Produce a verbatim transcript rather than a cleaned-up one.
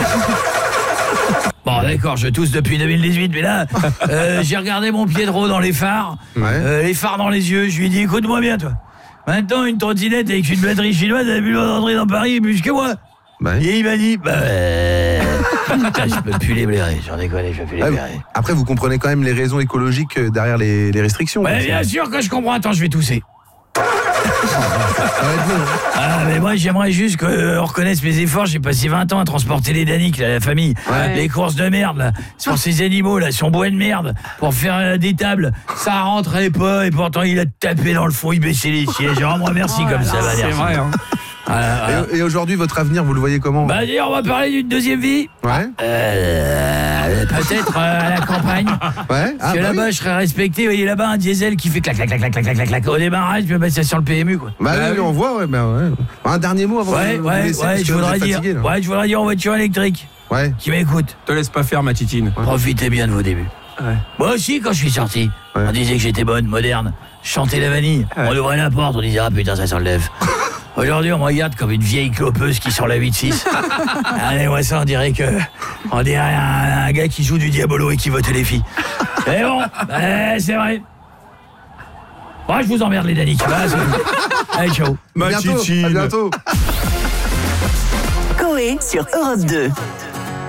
Bon, d'accord, je tousse depuis deux mille dix-huit, mais là, euh, j'ai regardé mon Pietro dans les phares, Ouais. euh, les phares dans les yeux, je lui ai dit, écoute-moi bien, toi. Maintenant, une trottinette avec une batterie chinoise, elle a plus le droit d'entrer dans Paris plus que moi. Ouais. Et il m'a dit, bah, euh, putain, je peux plus les blairer, j'en déconne, je peux plus les Ah, blairer. Après, vous comprenez quand même les raisons écologiques euh, derrière les, les restrictions. Ouais, comme ça. bien sûr que je comprends, attends, je vais tousser. Ça va être long. Ah, mais moi, j'aimerais juste qu'on reconnaisse mes efforts. J'ai passé vingt ans à transporter les Daniques, là, la famille. Ouais. Les courses de merde, là. Sur ces animaux, là, son bois de merde. Pour faire euh, des tables. Ça rentrait pas, et pourtant, il a tapé dans le fond, il baissait les sièges. Oh, moi, merci comme ça, va, C'est merci. vrai, hein. Voilà, voilà. Et, et aujourd'hui, votre avenir, vous le voyez comment? Bah, d'ailleurs, on va parler d'une deuxième vie. Ouais. Euh, peut-être euh, à la campagne. Ouais. Parce Ah, que bah là-bas, oui. je serais respecté. Vous voyez là-bas, un diesel qui fait clac, clac, clac, clac, clac, clac, clac. Au démarrage, je peux passer sur le P M U, quoi. Bah, oui, on voit, ouais, bah ouais. Un dernier mot avant Ouais, de vous ouais, laisser, ouais, parce je que vous voudrais êtes dire. fatigué, là. Ouais, je voudrais dire en voiture électrique. Ouais. Qui m'écoute. Te laisse pas faire, ma titine. Profitez bien de vos débuts. Ouais. Moi aussi, quand je suis sorti, Ouais. on disait que j'étais bonne, moderne. Je chantais la vanille. Ouais. On ouvrait la porte, on disait, ah putain, ça sent le lève. Aujourd'hui, on me regarde comme une vieille clopeuse qui sort la huit six. Allez, moi, ça, on dirait que. On dirait un, un gars qui joue du Diabolo et qui votait les filles. Mais bon, bah, c'est vrai. Moi, je vous emmerde, les Daniques. Voilà, c'est tout. Allez, ciao. Ma À bientôt. titine. À bientôt. Coé sur Europe deux.